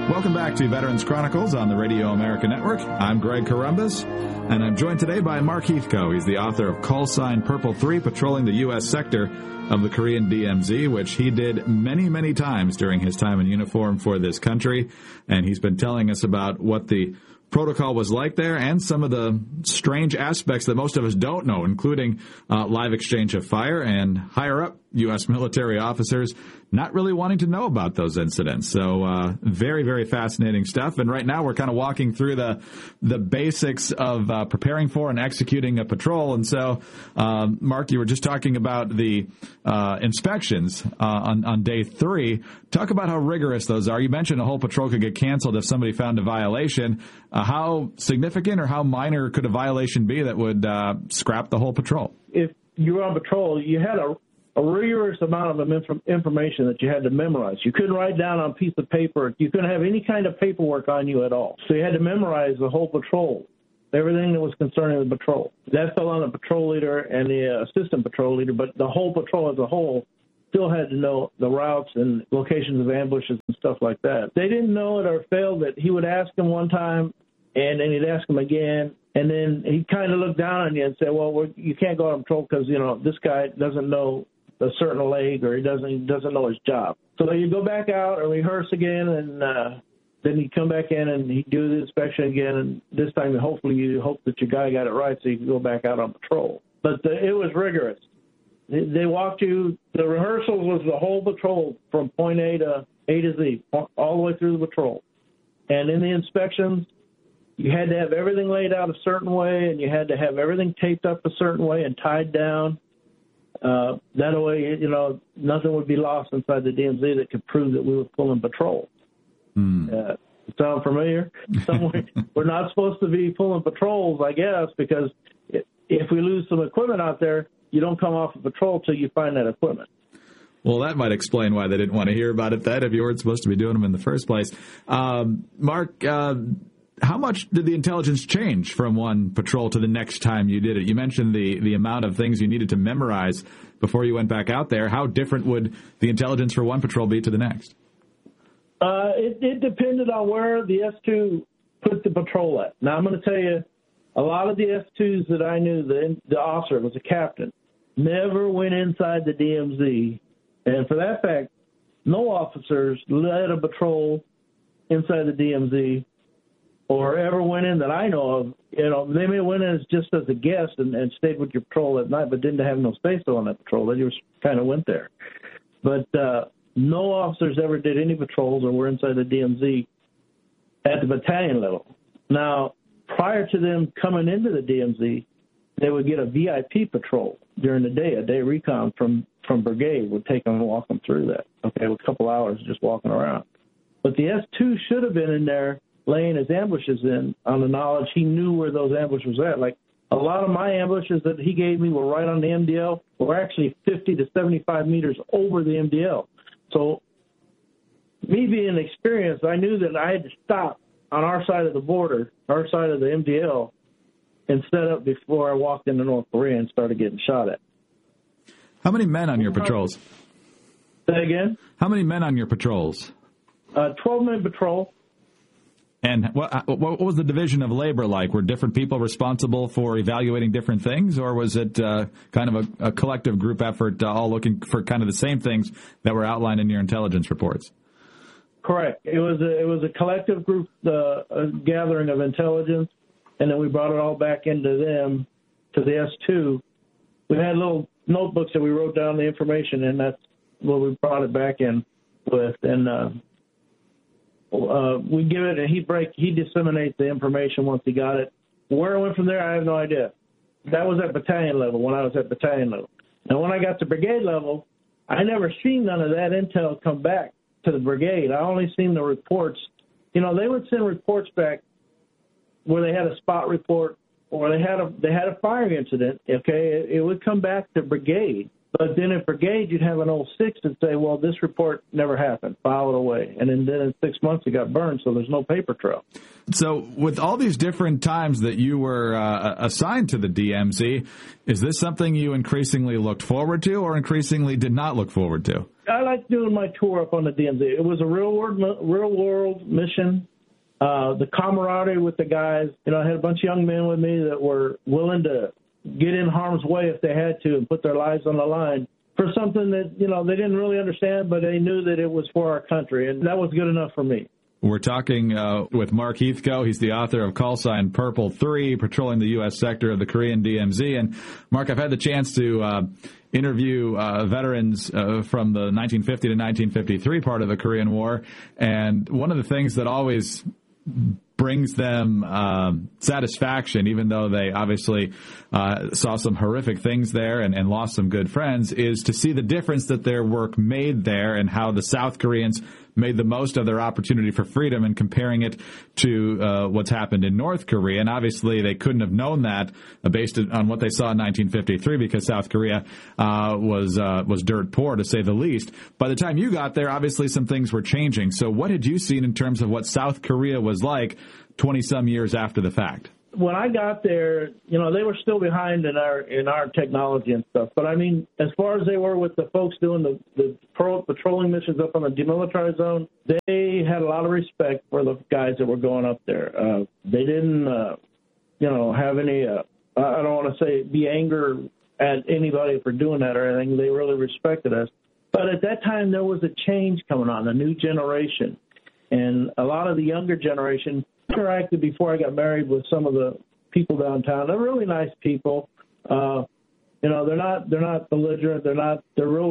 Welcome back to Veterans Chronicles on the Radio America Network. I'm Greg Corombos, and I'm joined today by Mark Heathco. He's the author of Call Sign Purple 3, Patrolling the U.S. Sector of the Korean DMZ, which he did many, many times during his time in uniform for this country. And he's been telling us about what the protocol was like there and some of the strange aspects that most of us don't know, including live exchange of fire and higher-up U.S. military officers not really wanting to know about those incidents. So very, very fascinating stuff. And right now we're kind of walking through the basics of preparing for and executing a patrol. And so, Mark, you were just talking about the inspections on day 3. Talk about how rigorous those are. You mentioned a whole patrol could get canceled if somebody found a violation. How significant or how minor could a violation be that would scrap the whole patrol? If you were on patrol, you had a rigorous amount of information that you had to memorize. You couldn't write down on a piece of paper. You couldn't have any kind of paperwork on you at all. So you had to memorize the whole patrol, everything that was concerning the patrol. That fell on the patrol leader and the assistant patrol leader, but the whole patrol as a whole still had to know the routes and locations of ambushes and stuff like that. They didn't know it or failed that he would ask them one time, and then he'd ask them again, and then he'd kind of look down on you and say, well, you can't go on patrol because, this guy doesn't know a certain leg, or he doesn't know his job. So you go back out and rehearse again, and then you come back in and you do the inspection again, and this time hopefully you hope that your guy got it right so you can go back out on patrol. But it was rigorous. They walked you, the rehearsals was the whole patrol from point A to Z, all the way through the patrol. And in the inspections, you had to have everything laid out a certain way, and you had to have everything taped up a certain way and tied down. That way, nothing would be lost inside the DMZ that could prove that we were pulling patrol. Sound familiar? We're not supposed to be pulling patrols, I guess, because if we lose some equipment out there, you don't come off of patrol till you find that equipment. Well, that might explain why they didn't want to hear about it then if you weren't supposed to be doing them in the first place. Mark, how much did the intelligence change from one patrol to the next time you did it? You mentioned the amount of things you needed to memorize before you went back out there. How different would the intelligence for one patrol be to the next? It depended on where the S2 put the patrol at. Now, I'm going to tell you, a lot of the S2s that I knew, the officer was a captain, never went inside the DMZ. And for that fact, no officers led a patrol inside the DMZ or ever went in that I know of. They may have went in just as a guest and stayed with your patrol at night, but didn't have no say-so on that patrol. They just kind of went there. But no officers ever did any patrols or were inside the DMZ at the battalion level. Now, prior to them coming into the DMZ, they would get a VIP patrol during the day. A day recon from brigade would take them and walk them through that. Okay, with a couple hours just walking around. But the S2 should have been in there laying his ambushes in on the knowledge he knew where those ambushes were at. Like a lot of my ambushes that he gave me were right on the MDL, were actually 50 to 75 meters over the MDL. So me being experienced, I knew that I had to stop on our side of the border, our side of the MDL, and set up before I walked into North Korea and started getting shot at. How many men on your patrols? Say again? How many men on your patrols? 12-man patrol. And what was the division of labor like? Were different people responsible for evaluating different things, or was it kind of a collective group effort, all looking for kind of the same things that were outlined in your intelligence reports? Correct. It was a collective group gathering of intelligence, and then we brought it all back into them, to the S2. We had little notebooks that we wrote down the information, and that's what we brought it back in with. And we give it, and he disseminates the information once he got it. Where it went from there, I have no idea. That was at battalion level, when I was at battalion level. And when I got to brigade level, I never seen none of that intel come back to the brigade. I only seen the reports. They would send reports back where they had a spot report or they had a fire incident. Okay, it would come back to brigade. But then at brigade, you'd have an 06 and say, well, this report never happened, file it away. And then in 6 months, it got burned, so there's no paper trail. So with all these different times that you were assigned to the DMZ, is this something you increasingly looked forward to or increasingly did not look forward to? I liked doing my tour up on the DMZ. It was a real world mission. The camaraderie with the guys. I had a bunch of young men with me that were willing to get in harm's way if they had to and put their lives on the line for something that, they didn't really understand, but they knew that it was for our country, and that was good enough for me. We're talking with Mark Heathco. He's the author of Call Sign Purple 3, Patrolling the U.S. Sector of the Korean DMZ. And, Mark, I've had the chance to interview veterans from the 1950 to 1953 part of the Korean War, and one of the things that always brings them satisfaction, even though they obviously saw some horrific things there and lost some good friends, is to see the difference that their work made there and how the South Koreans made the most of their opportunity for freedom, and comparing it to what's happened in North Korea. And obviously they couldn't have known that based on what they saw in 1953, because South Korea was dirt poor, to say the least. By the time you got there, obviously some things were changing. So what had you seen in terms of what South Korea was like 20-some years after the fact? When I got there, they were still behind in our technology and stuff. But, I mean, as far as they were with the folks doing the patrolling missions up on the demilitarized zone, they had a lot of respect for the guys that were going up there. They didn't, have any, I don't want to say be anger at anybody for doing that or anything. They really respected us. But at that time, there was a change coming on, a new generation. And a lot of the younger generation interacted before I got married with some of the people downtown. They're really nice people. They're not belligerent. They're real